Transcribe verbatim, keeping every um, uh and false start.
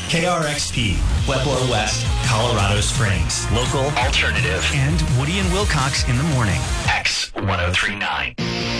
K R X P, Pueblo West, Colorado Springs. Local, alternative, and Woody and Wilcox in the morning. X ten thirty-nine.